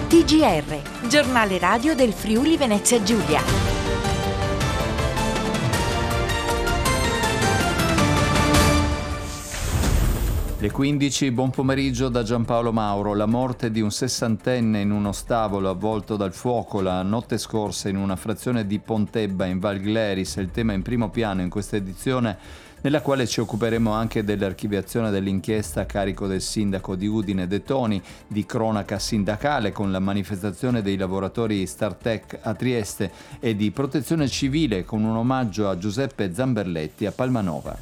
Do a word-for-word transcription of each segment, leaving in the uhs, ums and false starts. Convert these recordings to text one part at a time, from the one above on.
T G R, giornale radio del Friuli Venezia Giulia. Le quindici, buon pomeriggio da Giampaolo Mauro. La morte di un sessantenne in uno stabolo avvolto dal fuoco la notte scorsa in una frazione di Pontebba in Val Gleris è il tema in primo piano in questa edizione, nella quale ci occuperemo anche dell'archiviazione dell'inchiesta a carico del sindaco di Udine De Toni, di cronaca sindacale con la manifestazione dei lavoratori Startech a Trieste e di protezione civile con un omaggio a Giuseppe Zamberletti a Palmanova.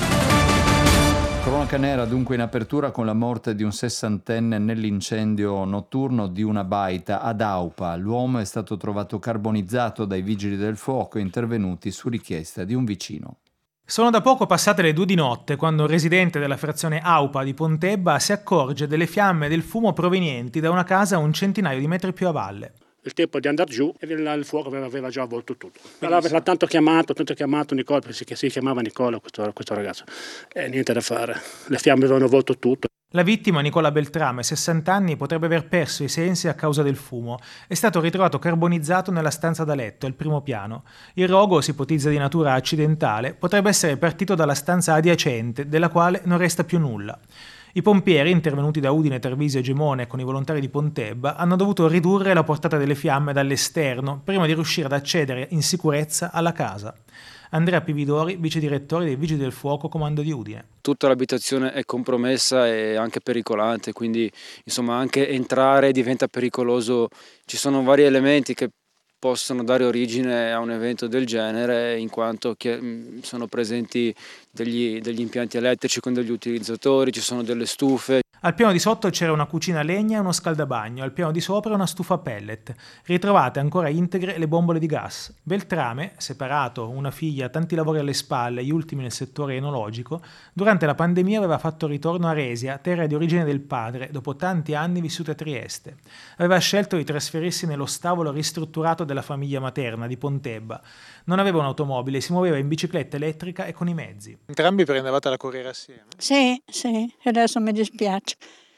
Cronaca nera dunque in apertura con la morte di un sessantenne nell'incendio notturno di una baita ad Aupa. L'uomo è stato trovato carbonizzato dai vigili del fuoco intervenuti su richiesta di un vicino. Sono da poco passate le due di notte quando un residente della frazione Aupa di Pontebba si accorge delle fiamme e del fumo provenienti da una casa a un centinaio di metri più a valle. Il tempo di andare giù e il fuoco aveva, aveva già avvolto tutto. Allora, l'ha tanto chiamato, tanto chiamato Nicola, perché si chiamava Nicola questo, questo ragazzo. E niente da fare, le fiamme avevano avvolto tutto. La vittima, Nicola Beltrame, sessanta anni, potrebbe aver perso i sensi a causa del fumo. È stato ritrovato carbonizzato nella stanza da letto, al primo piano. Il rogo, si ipotizza di natura accidentale, potrebbe essere partito dalla stanza adiacente, della quale non resta più nulla. I pompieri, intervenuti da Udine, Tarvisio e Gemone con i volontari di Pontebba, hanno dovuto ridurre la portata delle fiamme dall'esterno prima di riuscire ad accedere in sicurezza alla casa. Andrea Pividori, vice direttore dei Vigili del Fuoco, comando di Udine. Tutta l'abitazione è compromessa e anche pericolante, quindi insomma anche entrare diventa pericoloso. Ci sono vari elementi che possono dare origine a un evento del genere, in quanto sono presenti degli, degli impianti elettrici con degli utilizzatori, ci sono delle stufe. Al piano di sotto c'era una cucina a legna e uno scaldabagno, al piano di sopra una stufa a pellet. Ritrovate ancora integre le bombole di gas. Beltrame, separato, una figlia, tanti lavori alle spalle, gli ultimi nel settore enologico, durante la pandemia aveva fatto ritorno a Resia, terra di origine del padre, dopo tanti anni vissuti a Trieste. Aveva scelto di trasferirsi nello stabolo ristrutturato della famiglia materna di Pontebba. Non aveva un'automobile e si muoveva in bicicletta elettrica e con i mezzi. Entrambi prendevate la corriera assieme? Sì, sì, adesso mi dispiace.